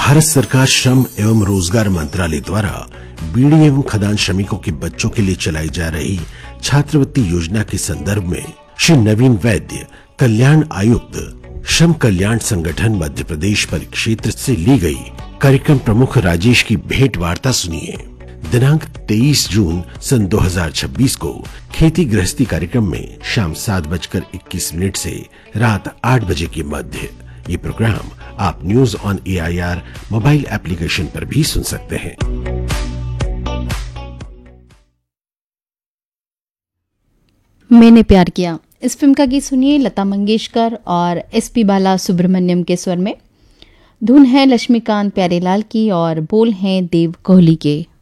भारत सरकार श्रम एवं रोजगार मंत्रालय द्वारा बीड़ी एवं खदान श्रमिकों के बच्चों के लिए चलाई जा रही छात्रवृत्ति योजना के संदर्भ में श्री नवीन वैद्य, कल्याण आयुक्त, श्रम कल्याण संगठन मध्य प्रदेश परिक्षेत्र से ली गई कार्यक्रम प्रमुख राजेश की भेंट वार्ता सुनिए। दिनांक 23 जून सन 2026 को खेती गृहस्थी कार्यक्रम में शाम 7:21 से रात 8 बजे के मध्य। ये प्रोग्राम आप news on AIR mobile application पर भी सुन सकते हैं। मैंने प्यार किया, इस फिल्म का गीत सुनिए लता मंगेशकर और SP बाला सुब्रमण्यम के स्वर में। धुन है लक्ष्मीकांत प्यारेलाल की और बोल हैं देव कोहली के।